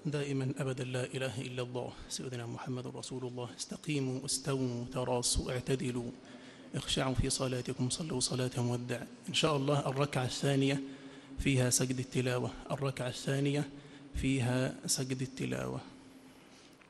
دائما أبدا لا إله إلا الله سيدنا محمد رسول الله. استقيموا استووا تراصوا اعتدلوا اخشعوا في صلاتكم صلوا صلاة مودع. إن شاء الله الركعة الثانية فيها سجد التلاوة، الركعة الثانية فيها سجد التلاوة.